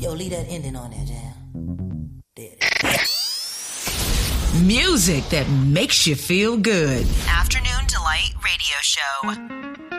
Yo, leave that ending on there, Jam. There. Music that makes you feel good. Afternoon Delight Radio Show.